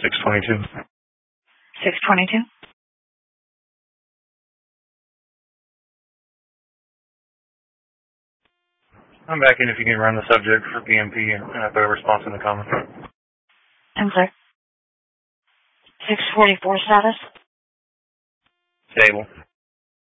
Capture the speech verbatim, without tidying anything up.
six twenty-two. six twenty-two? I'm back in if you can run the subject for P M P and uh, put a response in the comments. I'm clear. six forty-four status? Stable.